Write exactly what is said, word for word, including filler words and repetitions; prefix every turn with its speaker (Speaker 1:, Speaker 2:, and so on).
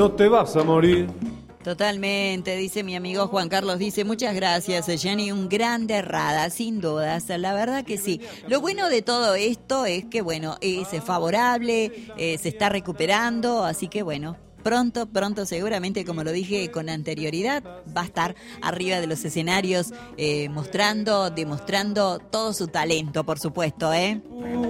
Speaker 1: no te vas a morir.
Speaker 2: Totalmente, dice mi amigo Juan Carlos, dice muchas gracias Jenny, un grande errada, sin dudas, la verdad que sí. Lo bueno de todo esto es que bueno, es favorable, eh, se está recuperando, así que bueno, pronto, pronto seguramente, como lo dije con anterioridad, va a estar arriba de los escenarios eh, mostrando, demostrando todo su talento, por supuesto, ¿eh?